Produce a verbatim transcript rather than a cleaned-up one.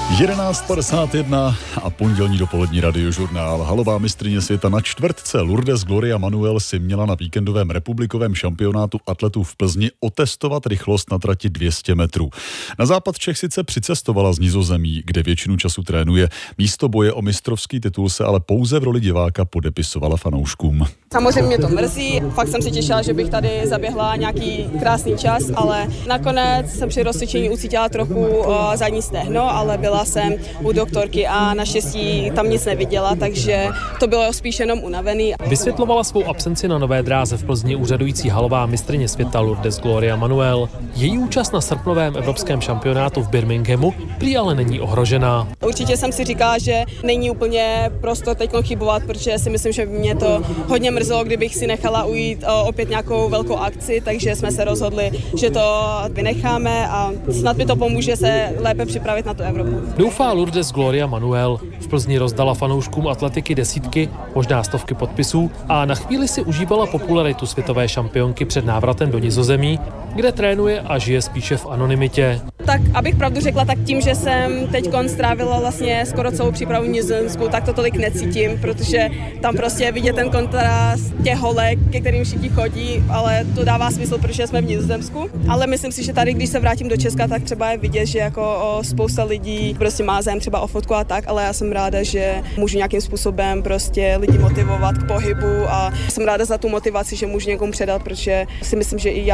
jedenáct padesát jedna a pondělní dopolední radiožurnál. Halová mistryně světa na čtvrtce Lourdes Gloria Manuel si měla na víkendovém republikovém šampionátu atletů v Plzni otestovat rychlost na trati dvě stě metrů. Na západ Čech sice přicestovala z Nizozemí, kde většinu času trénuje. Místo boje o mistrovský titul se ale pouze v roli diváka podepisovala fanouškům. Samozřejmě mě to mrzí, fakt jsem si těšila, že bych tady zaběhla nějaký krásný čas, ale nakonec jsem při rozcvičení ucítila trochu uh, zadní stehno, ale byla jsem u doktorky a naštěstí tam nic neviděla, takže to bylo spíš jenom unavený. Vysvětlovala svou absenci na Nové dráze v Plzni úřadující halová mistryně světa Lourdes Gloria Manuel. Její účast na srpnovém evropském šampionátu v Birminghamu prý ale není ohrožená. Určitě jsem si říkala, že není úplně prostor teď chybovat, protože si myslím, že mě to hodně mrzelo, kdybych si nechala ujít opět nějakou velkou akci, takže jsme se rozhodli, že to vynecháme a snad mi to pomůže se lépe připravit na tu Evropu. Doufá Lourdes Gloria Manuel. V Plzni rozdala fanouškům atletiky desítky, možná stovky podpisů a na chvíli si užívala popularitu světové šampionky před návratem do Nizozemí, kde trénuje a žije spíše v anonymitě. Tak abych pravdu řekla, tak tím, že jsem teď strávila vlastně skoro celou přípravu v Nizozemsku, tak to tolik necítím, protože tam prostě je vidět ten kontrast těch holek, ke kterým všichni chodí, ale to dává smysl, protože jsme v Nizozemsku. Ale myslím si, že tady, když se vrátím do Česka, tak třeba je vidět, že jako o, spousta lidí prostě má zájem třeba o fotku a tak, ale já jsem ráda, že můžu nějakým způsobem prostě lidi motivovat k pohybu a jsem ráda za tu motivaci, že můžu někomu předat, protože si myslím, že i já